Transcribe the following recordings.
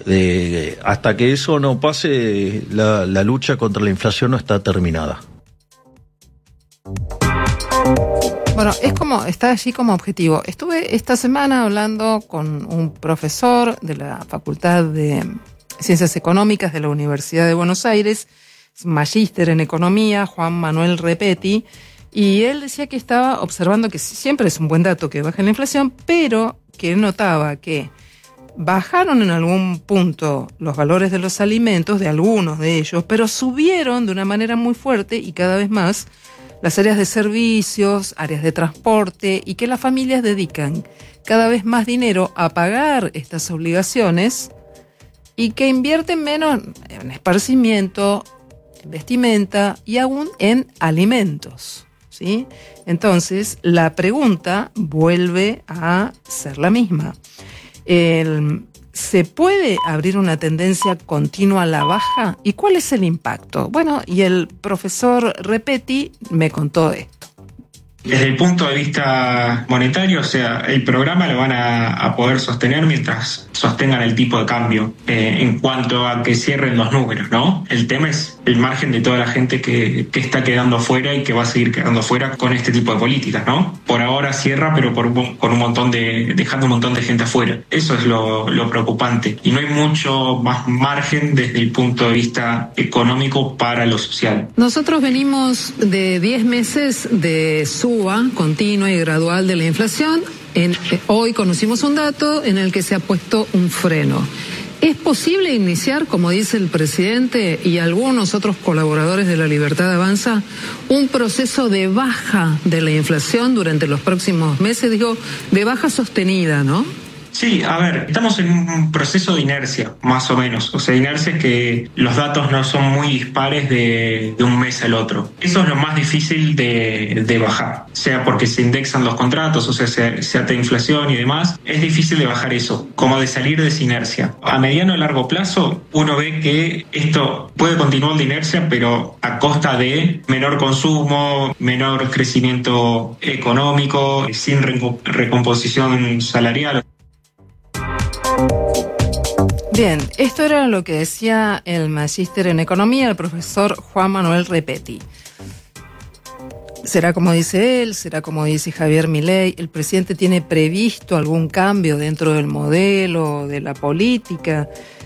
Hasta que eso no pase, la lucha contra la inflación no está terminada. Bueno, está allí como objetivo. Estuve esta semana hablando con un profesor de la Facultad de Ciencias Económicas de la Universidad de Buenos Aires, magíster en Economía, Juan Manuel Repetti, y él decía que estaba observando que siempre es un buen dato que baje la inflación, pero que notaba que bajaron en algún punto los valores de los alimentos, de algunos de ellos, pero subieron de una manera muy fuerte y cada vez más las áreas de servicios, áreas de transporte, y que las familias dedican cada vez más dinero a pagar estas obligaciones y que invierten menos en esparcimiento, en vestimenta y aún en alimentos, ¿sí? Entonces, la pregunta vuelve a ser la misma. ¿Se puede abrir una tendencia continua a la baja? ¿Y cuál es el impacto? Bueno, y el profesor Repetti me contó esto. Desde el punto de vista monetario, o sea, el programa lo van a poder sostener mientras sostengan el tipo de cambio en cuanto a que cierren los números, ¿no? El tema es el margen de toda la gente que está quedando fuera y que va a seguir quedando fuera con este tipo de políticas, ¿no? Por ahora cierra, pero con un montón dejando un montón de gente afuera. Eso es lo preocupante. Y no hay mucho más margen desde el punto de vista económico para lo social. Nosotros venimos de 10 meses de suba continua y gradual de la inflación. Hoy conocimos un dato en el que se ha puesto un freno. ¿Es posible iniciar, como dice el presidente y algunos otros colaboradores de La Libertad Avanza, un proceso de baja de la inflación durante los próximos meses? Digo, de baja sostenida, ¿no? Sí, a ver, estamos en un proceso de inercia, más o menos. O sea, inercia es que los datos no son muy dispares de un mes al otro. Eso es lo más difícil de bajar, sea porque se indexan los contratos, o sea, se ata inflación y demás. Es difícil de bajar eso, como de salir de esa inercia. A mediano y largo plazo, uno ve que esto puede continuar de inercia, pero a costa de menor consumo, menor crecimiento económico, sin recomposición salarial. Bien, esto era lo que decía el magíster en Economía, el profesor Juan Manuel Repetti. ¿Será como dice él? ¿Será como dice Javier Milei? ¿El presidente tiene previsto algún cambio dentro del modelo, de la política?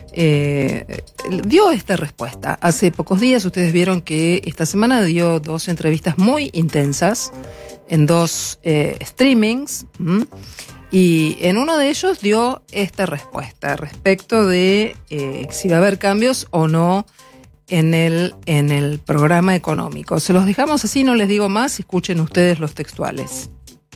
Dio esta respuesta. Hace pocos días ustedes vieron que esta semana dio 2 entrevistas muy intensas en 2 streamings. Y en uno de ellos dio esta respuesta respecto de si va a haber cambios o no en el programa económico. Se los dejamos así, no les digo más, escuchen ustedes los textuales.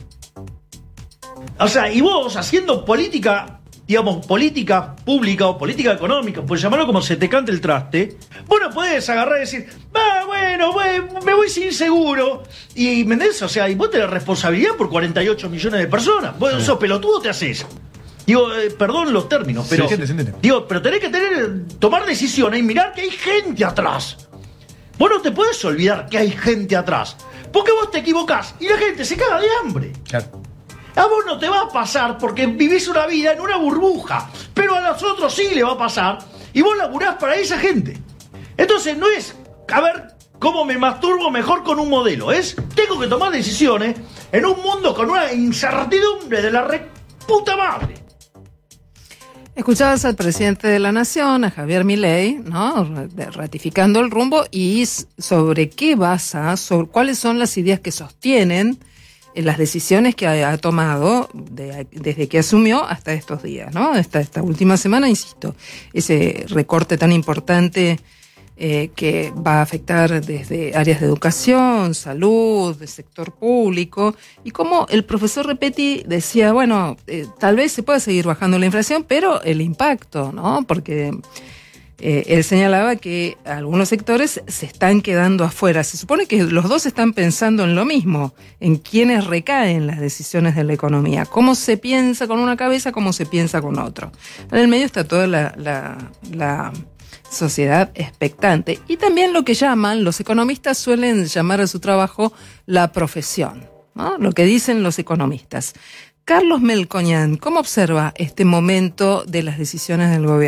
O sea, y vos haciendo política, digamos, política pública o política económica, pues llamarlo como se te cante el traste, vos no podés agarrar y decir, me voy sin seguro. Y, ¿me entendés? O sea, y vos tenés responsabilidad por 48 millones de personas. Vos sos pelotudo, te haces. Digo, perdón los términos, pero... Se entiende. Digo, pero tenés que tomar decisiones y mirar que hay gente atrás. Vos no te podés olvidar que hay gente atrás. Porque vos te equivocás y la gente se caga de hambre. Claro. A vos no te va a pasar porque vivís una vida en una burbuja, pero a los otros sí le va a pasar y vos laburás para esa gente. Entonces no es, a ver cómo me masturbo mejor con un modelo, tengo que tomar decisiones en un mundo con una incertidumbre de la reputa madre. Escuchabas al presidente de la Nación, a Javier Milei, ¿no? Ratificando el rumbo y sobre qué basa, sobre cuáles son las ideas que sostienen las decisiones que ha tomado desde que asumió hasta estos días, ¿no? Esta última semana, insisto, ese recorte tan importante que va a afectar desde áreas de educación, salud, del sector público, y como el profesor Repetti decía, bueno, tal vez se pueda seguir bajando la inflación, pero el impacto, ¿no? Porque él señalaba que algunos sectores se están quedando afuera. Se supone que los dos están pensando en lo mismo, en quiénes recaen las decisiones de la economía, cómo se piensa con una cabeza, cómo se piensa con otro. En el medio está toda la sociedad expectante. Y también lo que los economistas suelen llamar a su trabajo la profesión, ¿no? Lo que dicen los economistas. Carlos Melconian, ¿cómo observa este momento de las decisiones del gobierno?